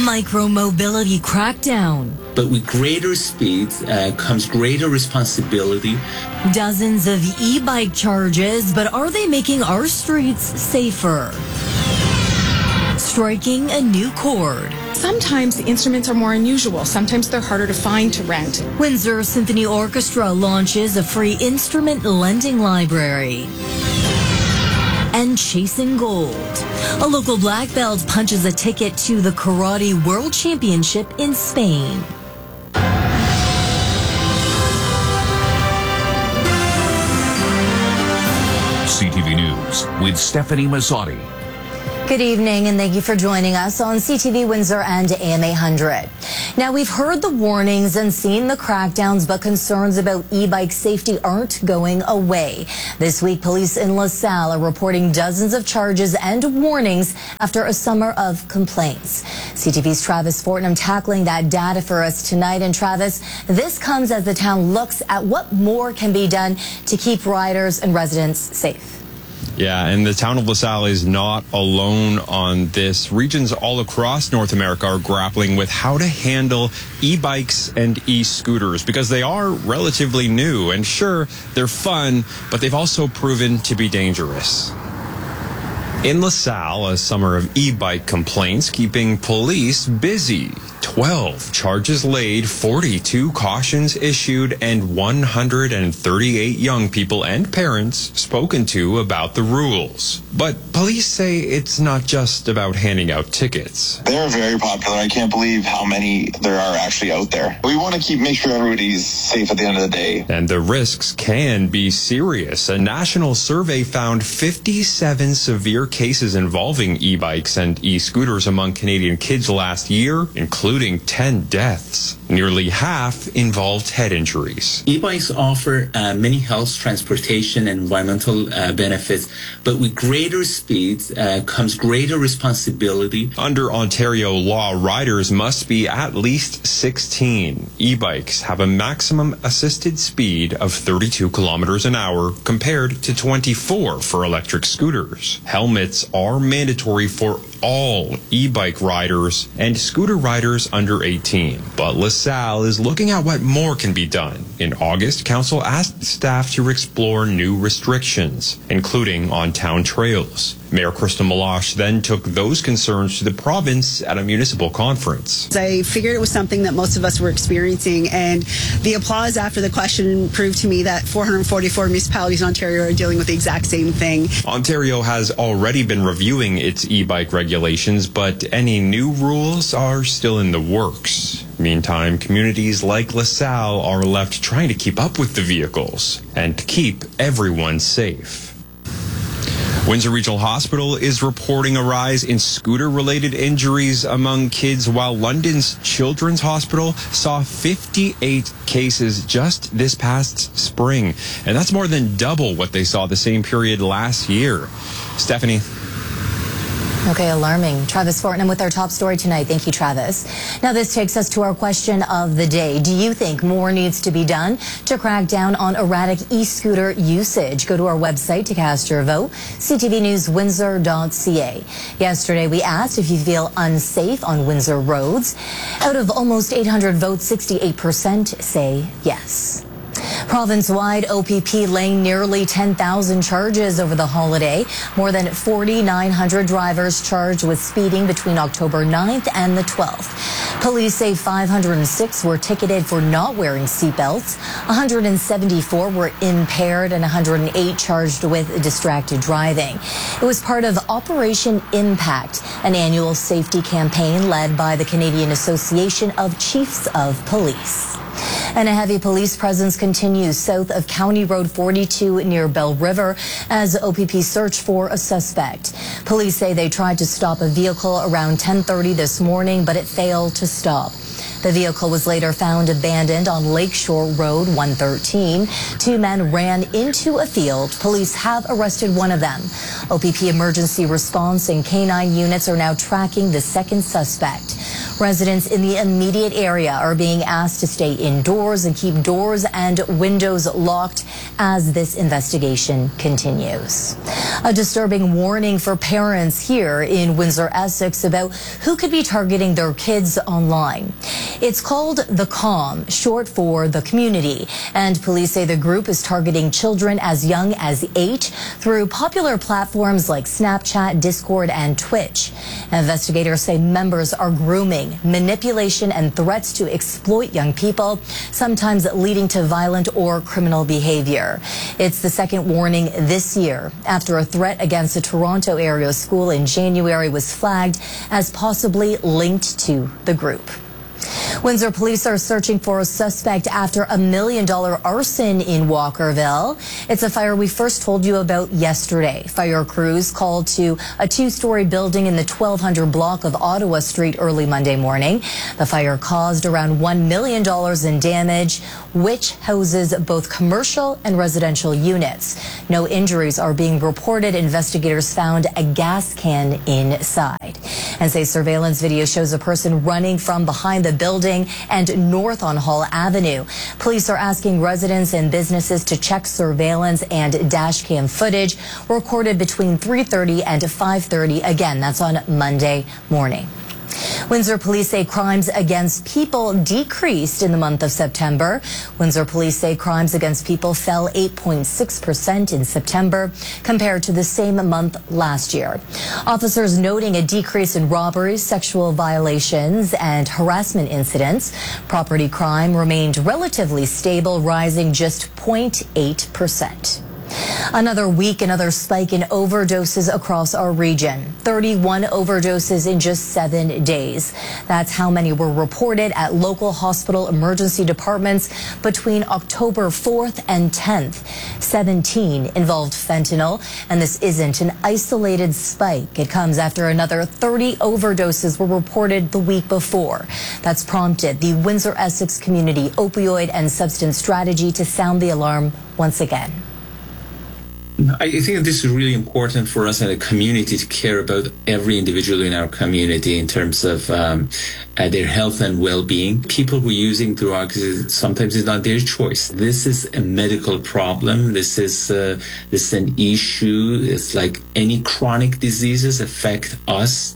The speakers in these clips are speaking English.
Micromobility crackdown. But with greater speed comes greater responsibility. Dozens of e-bike charges, but are they making our streets safer? Striking a new chord. Sometimes the instruments are more unusual. Sometimes they're harder to find to rent. Windsor Symphony Orchestra launches a free instrument lending library. And chasing gold. A local black belt punches a ticket to the Karate World Championship in Spain. CTV News with Stephanie Massotti. Good evening and thank you for joining us on CTV Windsor and AM 800. Now, we've heard the warnings and seen the crackdowns, but concerns about e-bike safety aren't going away. This week, police in LaSalle are reporting dozens of charges and warnings after a summer of complaints. CTV's Travis Fortnum tackling that data for us tonight. And Travis, this comes as the town looks at what more can be done to keep riders and residents safe. Yeah, and the town of LaSalle is not alone on this. Regions all across North America are grappling with how to handle e-bikes and e-scooters because they are relatively new. And sure, they're fun, but they've also proven to be dangerous. In LaSalle, a summer of e-bike complaints keeping police busy. 12 charges laid, 42 cautions issued, and 138 young people and parents spoken to about the rules. But police say it's not just about handing out tickets. They're very popular. I can't believe how many there are actually out there. We want to make sure everybody's safe at the end of the day. And the risks can be serious. A national survey found 57 severe cases involving e-bikes and e-scooters among Canadian kids last year, including 10 deaths. Nearly half involved head injuries. E-bikes offer many health, transportation, and environmental benefits, but with greater speed comes greater responsibility. Under Ontario law, riders must be at least 16. E-bikes have a maximum assisted speed of 32 kilometers an hour compared to 24 for electric scooters. Helmets are mandatory for all e-bike riders and scooter riders under 18. But LaSalle is looking at what more can be done. In August, council asked staff to explore new restrictions, including on town trails. Mayor Krista Meloche then took those concerns to the province at a municipal conference. I figured it was something that most of us were experiencing, and the applause after the question proved to me that 444 municipalities in Ontario are dealing with the exact same thing. Ontario has already been reviewing its e-bike regulations, but any new rules are still in the works. Meantime, communities like LaSalle are left trying to keep up with the vehicles and keep everyone safe. Windsor Regional Hospital is reporting a rise in scooter-related injuries among kids, while London's Children's Hospital saw 58 cases just this past spring. And that's more than double what they saw the same period last year. Stephanie. Okay, alarming. Travis Fortnum with our top story tonight. Thank you, Travis. Now, this takes us to our question of the day. Do you think more needs to be done to crack down on erratic e-scooter usage? Go to our website to cast your vote, ctvnewswindsor.ca. Yesterday, we asked if you feel unsafe on Windsor roads. Out of almost 800 votes, 68% say yes. Province-wide, OPP laying nearly 10,000 charges over the holiday. More than 4,900 drivers charged with speeding between October 9th and the 12th. Police say 506 were ticketed for not wearing seatbelts. 174 were impaired and 108 charged with distracted driving. It was part of Operation Impact, an annual safety campaign led by the Canadian Association of Chiefs of Police. And a heavy police presence continues south of County Road 42 near Bell River as OPP search for a suspect. Police say they tried to stop a vehicle around 10:30 this morning, but it failed to stop. The vehicle was later found abandoned on Lakeshore Road 113. Two men ran into a field. Police have arrested one of them. OPP emergency response and K9 units are now tracking the second suspect. Residents in the immediate area are being asked to stay indoors and keep doors and windows locked as this investigation continues. A disturbing warning for parents here in Windsor, Essex about who could be targeting their kids online. It's called The Calm, short for The Community, and police say the group is targeting children as young as 8 through popular platforms like Snapchat, Discord, and Twitch. Investigators say members are grooming, manipulation, and threats to exploit young people, sometimes leading to violent or criminal behavior. It's the second warning this year after a threat against a Toronto area school in January was flagged as possibly linked to the group. Windsor police are searching for a suspect after a $1 million arson in Walkerville. It's a fire we first told you about yesterday. Fire crews called to a 2-story building in the 1200 block of Ottawa Street early Monday morning. The fire caused around $1 million in damage, which houses both commercial and residential units. No injuries are being reported. Investigators found a gas can inside. And say surveillance video shows a person running from behind the building and north on Hall Avenue. Police are asking residents and businesses to check surveillance and dash cam footage recorded between 3:30 and 5:30. Again, that's on Monday morning. Windsor police say crimes against people decreased in the month of September. Windsor police say crimes against people fell 8.6% in September compared to the same month last year. Officers noting a decrease in robberies, sexual violations, and harassment incidents. Property crime remained relatively stable, rising just 0.8%. Another week, another spike in overdoses across our region. 31 overdoses in just 7 days. That's how many were reported at local hospital emergency departments between October 4th and 10th. 17 involved fentanyl, and this isn't an isolated spike. It comes after another 30 overdoses were reported the week before. That's prompted the Windsor Essex Community Opioid and Substance Strategy to sound the alarm once again. I think this is really important for us as a community to care about every individual in our community in terms of their health and well-being. People who are using drugs, sometimes it's not their choice. This is a medical problem. This is an issue. It's like any chronic diseases affect us.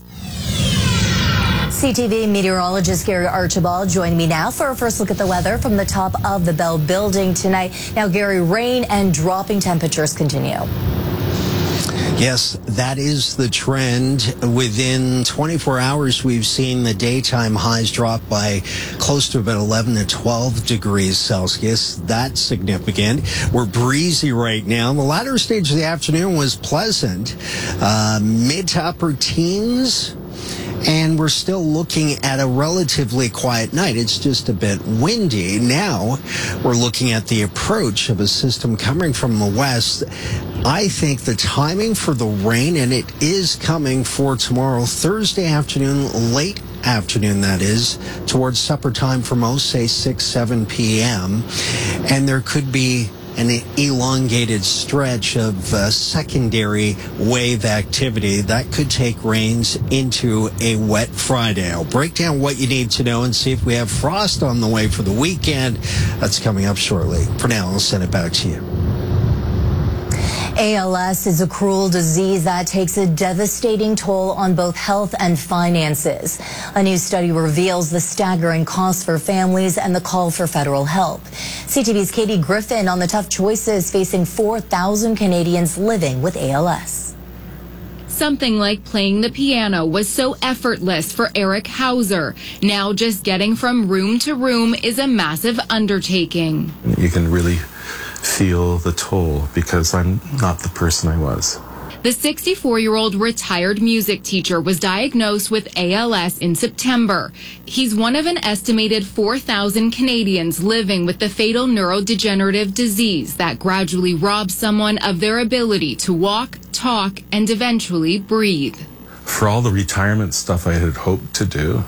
CTV meteorologist Gary Archibald joining me now for a first look at the weather from the top of the Bell Building tonight. Now, Gary, rain and dropping temperatures continue. Yes, that is the trend. Within 24 hours, we've seen the daytime highs drop by close to about 11 to 12 degrees Celsius. That's significant. We're breezy right now. The latter stage of the afternoon was pleasant. Mid to upper teens. And we're still looking at a relatively quiet night. It's just a bit windy. Now we're looking at the approach of a system coming from the west. I think the timing for the rain, and it is coming for tomorrow, Thursday afternoon, late afternoon, that is, towards supper time for most, say 6, 7 p.m. And there could be an elongated stretch of secondary wave activity that could take rains into a wet Friday. I'll break down what you need to know and see if we have frost on the way for the weekend. That's coming up shortly. For now, I'll send it back to you. ALS is a cruel disease that takes a devastating toll on both health and finances. A new study reveals the staggering cost for families and the call for federal help. CTV's Katie Griffin on the tough choices facing 4,000 Canadians living with ALS. Something like playing the piano was so effortless for Eric Hauser. Now just getting from room to room is a massive undertaking. You can really feel the toll because I'm not the person I was. The 64-year-old retired music teacher was diagnosed with ALS in September. He's one of an estimated 4,000 Canadians living with the fatal neurodegenerative disease that gradually robs someone of their ability to walk, talk, and eventually breathe. For all the retirement stuff I had hoped to do,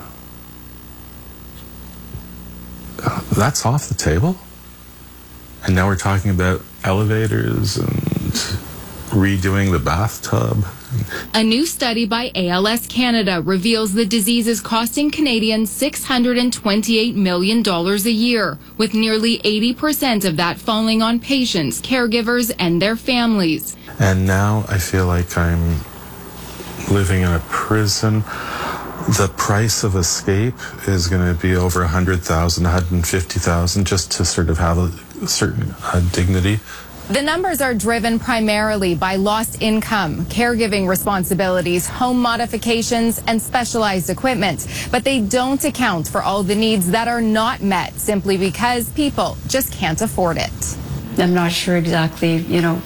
that's off the table. And now we're talking about elevators and redoing the bathtub. A new study by ALS Canada reveals the disease is costing Canadians $628 million a year, with nearly 80% of that falling on patients, caregivers, and their families. And now I feel like I'm living in a prison. The price of escape is going to be over $100,000, $150,000 just to sort of have a certain dignity. The numbers are driven primarily by lost income, caregiving responsibilities, home modifications, and specialized equipment. But they don't account for all the needs that are not met simply because people just can't afford it. I'm not sure exactly,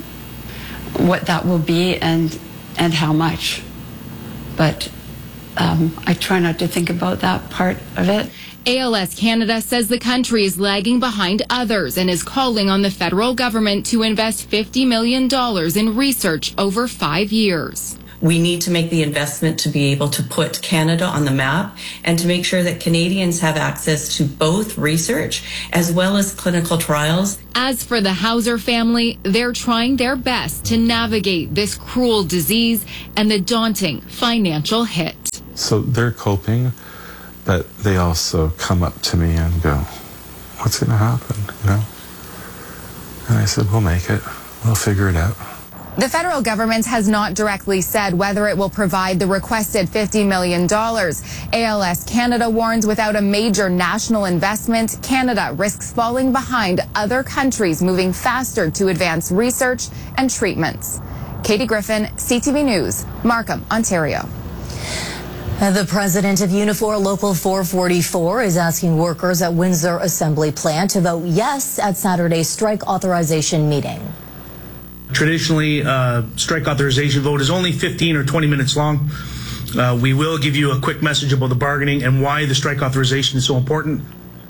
what that will be and how much. But I try not to think about that part of it. ALS Canada says the country is lagging behind others and is calling on the federal government to invest $50 million in research over 5 years. We need to make the investment to be able to put Canada on the map and to make sure that Canadians have access to both research as well as clinical trials. As for the Hauser family, they're trying their best to navigate this cruel disease and the daunting financial hit. So they're coping, but they also come up to me and go, what's going to happen, And I said, we'll make it. We'll figure it out. The federal government has not directly said whether it will provide the requested $50 million. ALS Canada warns without a major national investment, Canada risks falling behind other countries moving faster to advance research and treatments. Katie Griffin, CTV News, Markham, Ontario. The president of Unifor Local 444 is asking workers at Windsor Assembly Plant to vote yes at Saturday's strike authorization meeting. Traditionally, strike authorization vote is only 15 or 20 minutes long. We will give you a quick message about the bargaining and why the strike authorization is so important.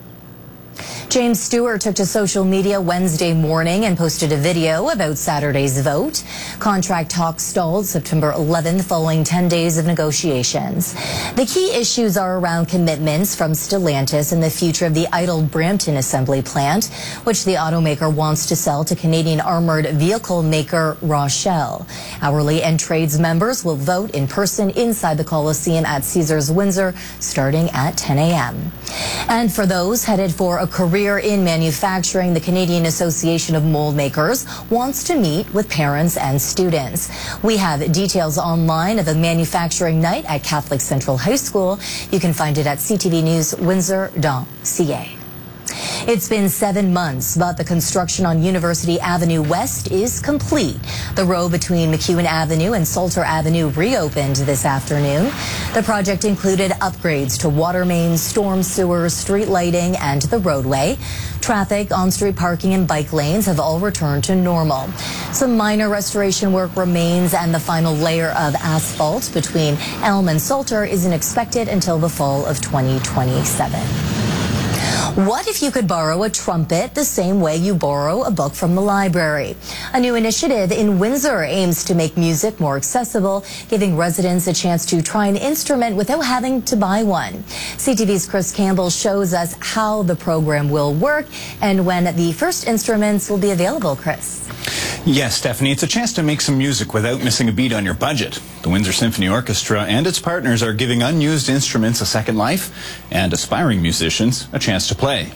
James Stewart took to social media Wednesday morning and posted a video about Saturday's vote. Contract talks stalled September 11th following 10 days of negotiations. The key issues are around commitments from Stellantis and the future of the idled Brampton assembly plant, which the automaker wants to sell to Canadian armored vehicle maker Rochelle. Hourly and trades members will vote in person inside the Coliseum at Caesars Windsor starting at 10 a.m. And for those headed for a career in manufacturing, the Canadian Association of Mold Makers wants to meet with parents and students. We have details online of a manufacturing night at Catholic Central High School. You can find it at ctvnewswindsor.ca. It's been 7 months, but the construction on University Avenue West is complete. The road between McEwen Avenue and Salter Avenue reopened this afternoon. The project included upgrades to water mains, storm sewers, street lighting, and the roadway. Traffic, on-street parking, and bike lanes have all returned to normal. Some minor restoration work remains, and the final layer of asphalt between Elm and Salter isn't expected until the fall of 2027. What if you could borrow a trumpet the same way you borrow a book from the library? A new initiative in Windsor aims to make music more accessible, giving residents a chance to try an instrument without having to buy one. CTV's Chris Campbell shows us how the program will work and when the first instruments will be available. Chris. Yes, Stephanie, it's a chance to make some music without missing a beat on your budget. The Windsor Symphony Orchestra and its partners are giving unused instruments a second life and aspiring musicians a chance to play.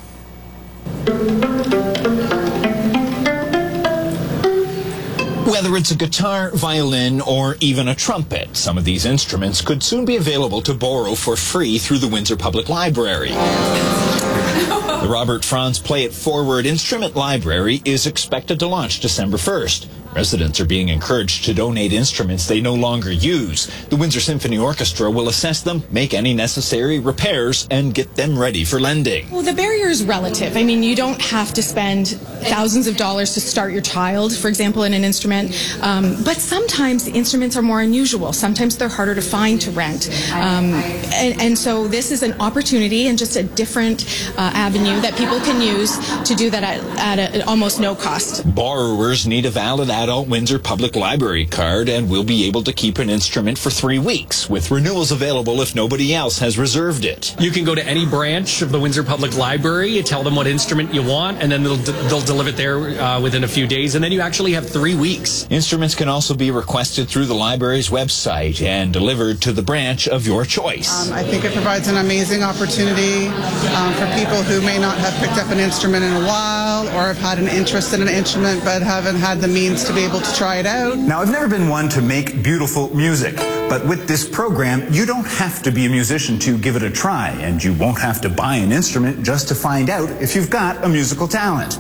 Whether it's a guitar, violin, or even a trumpet, some of these instruments could soon be available to borrow for free through the Windsor Public Library. The Robert Franz Play It Forward Instrument Library is expected to launch December 1st. Residents are being encouraged to donate instruments they no longer use. The Windsor Symphony Orchestra will assess them, make any necessary repairs, and get them ready for lending. Well, the barrier is relative. I mean, you don't have to spend thousands of dollars to start your child, for example, in an instrument. But sometimes the instruments are more unusual. Sometimes they're harder to find to rent. And so this is an opportunity and just a different avenue that people can use to do that at almost no cost. Borrowers need a valid adult Windsor Public Library card and will be able to keep an instrument for 3 weeks, with renewals available if nobody else has reserved it. You can go to any branch of the Windsor Public Library, you tell them what instrument you want, and then they'll deliver it there within a few days, and then you actually have 3 weeks. Instruments can also be requested through the library's website and delivered to the branch of your choice. I think it provides an amazing opportunity for people who may not have picked up an instrument in a while or have had an interest in an instrument but haven't had the means to be able to try it out. Now, I've never been one to make beautiful music, but with this program, you don't have to be a musician to give it a try, and you won't have to buy an instrument just to find out if you've got a musical talent.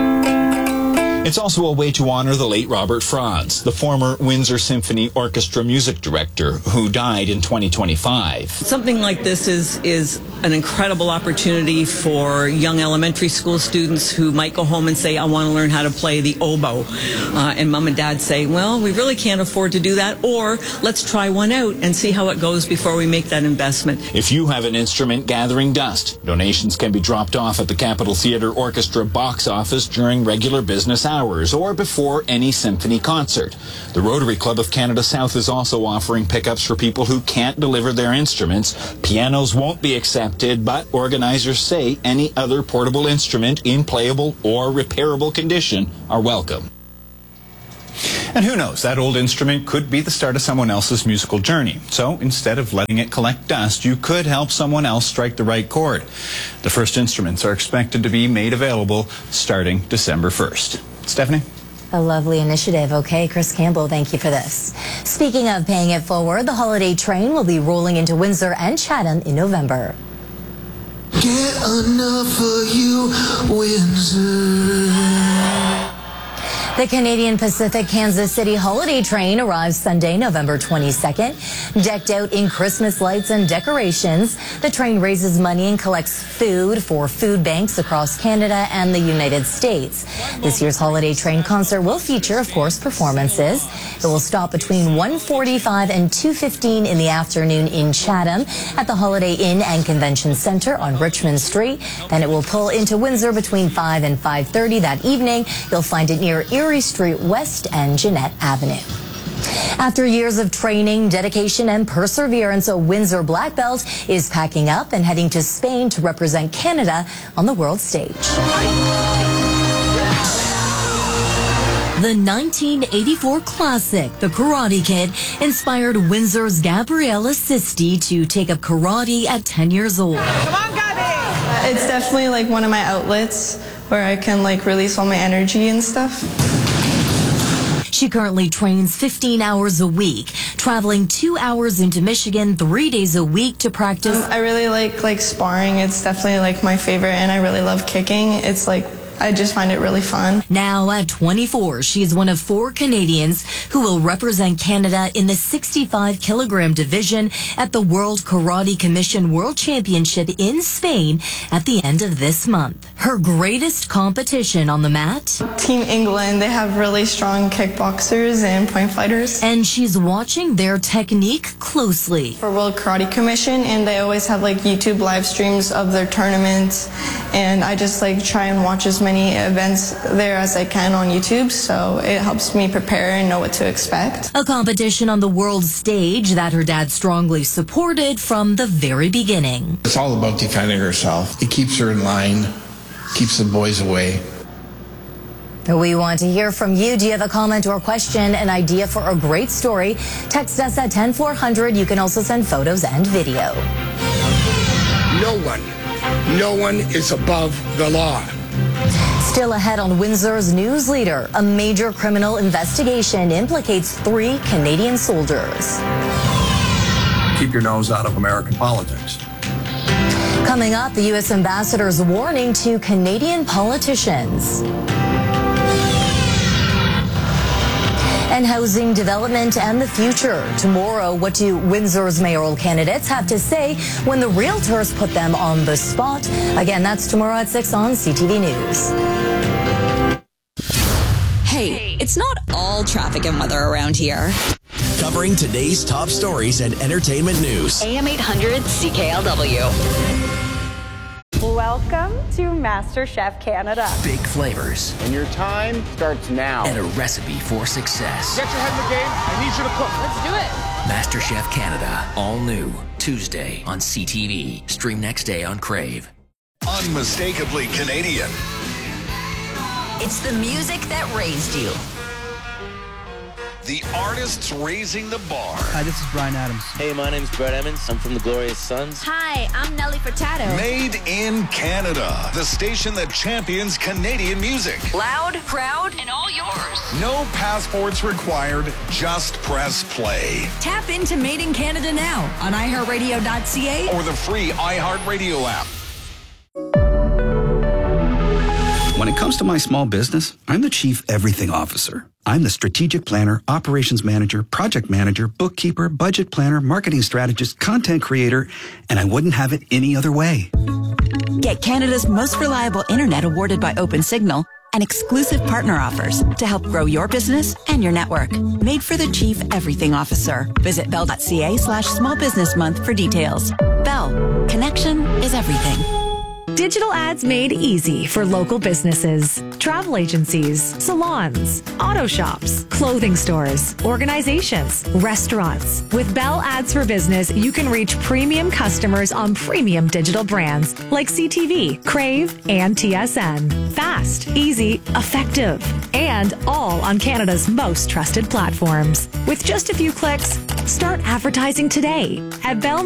It's also a way to honor the late Robert Franz, the former Windsor Symphony Orchestra music director, who died in 2025. Something like this is an incredible opportunity for young elementary school students who might go home and say, I want to learn how to play the oboe. And mom and dad say, well, we really can't afford to do that, or let's try one out and see how it goes before we make that investment. If you have an instrument gathering dust, donations can be dropped off at the Capitol Theatre Orchestra box office during regular business hours or before any symphony concert. The Rotary Club of Canada South is also offering pickups for people who can't deliver their instruments. Pianos won't be accepted, but organizers say any other portable instrument in playable or repairable condition are welcome. And who knows, that old instrument could be the start of someone else's musical journey. So instead of letting it collect dust, you could help someone else strike the right chord. The first instruments are expected to be made available starting December 1st. Stephanie? A lovely initiative. Okay, Chris Campbell, thank you for this. Speaking of paying it forward, the holiday train will be rolling into Windsor and Chatham in November. Get enough of you, Windsor. The Canadian Pacific Kansas City holiday train arrives Sunday, November 22nd. Decked out in Christmas lights and decorations, the train raises money and collects food for food banks across Canada and the United States. This year's holiday train concert will feature, of course, performances. It will stop between 1:45 and 2:15 in the afternoon in Chatham at the Holiday Inn and Convention Center on Richmond Street. Then it will pull into Windsor between 5 and 5:30 that evening. You'll find it near Erie Street West and Jeanette Avenue. After years of training, dedication, and perseverance, a Windsor black belt is packing up and heading to Spain to represent Canada on the world stage. The 1984 classic, The Karate Kid, inspired Windsor's Gabriella Sisti to take up karate at 10 years old. Come on, Gabby! It's definitely like one of my outlets where I can like release all my energy and stuff. She currently trains 15 hours a week, traveling 2 hours into Michigan 3 days a week to practice. I really like sparring. It's definitely like my favorite, and I really love kicking. It's like I just find it really fun. Now at 24, she is one of 4 Canadians who will represent Canada in the 65-kilogram division at the World Karate Commission World Championship in Spain at the end of this month. Her greatest competition on the mat? Team England, they have really strong kickboxers and point fighters. And she's watching their technique closely. For World Karate Commission, and they always have like YouTube live streams of their tournaments, and I just like try and watch as many events there as I can on YouTube, so it helps me prepare and know what to expect. A competition on the world stage that her dad strongly supported from the very beginning. It's all about defending herself. It keeps her in line, keeps the boys away. We want to hear from you. Do you have a comment or question, an idea for a great story? Text us at 10400. You can also send photos and video. No one is above the law. Still ahead on Windsor's news leader, a major criminal investigation implicates 3 Canadian soldiers. Keep your nose out of American politics. Coming up, the U.S. ambassador's warning to Canadian politicians. And housing development and the future. Tomorrow, what do Windsor's mayoral candidates have to say when the realtors put them on the spot? Again, that's tomorrow at 6 on CTV News. Hey, it's not all traffic and weather around here. Covering today's top stories and entertainment news. AM 800 CKLW. Welcome to MasterChef Canada. Big flavors. And your time starts now. And a recipe for success. Get your head in the game. I need you to cook. Let's do it. MasterChef Canada. All new. Tuesday on CTV. Stream next day on Crave. Unmistakably Canadian. It's the music that raised you. The artists raising the bar. Hi, this is Bryan Adams. Hey, my name's Brett Emmons. I'm from the Glorious Sons. Hi, I'm Nelly Furtado. Made in Canada. The station that champions Canadian music. Loud, proud, and all yours. No passports required. Just press play. Tap into Made in Canada now on iHeartRadio.ca or the free iHeartRadio app. When it comes to my small business, I'm the Chief Everything Officer. I'm the strategic planner, operations manager, project manager, bookkeeper, budget planner, marketing strategist, content creator, and I wouldn't have it any other way. Get Canada's most reliable internet awarded by OpenSignal and exclusive partner offers to help grow your business and your network. Made for the Chief Everything Officer. Visit bell.ca/small business month for details. Bell. Connection is everything. Digital ads made easy for local businesses, travel agencies, salons, auto shops, clothing stores, organizations, restaurants. With Bell Ads for Business, you can reach premium customers on premium digital brands like CTV, Crave, and TSN. Fast, easy, effective, and all on Canada's most trusted platforms. With just a few clicks, start advertising today at Bell.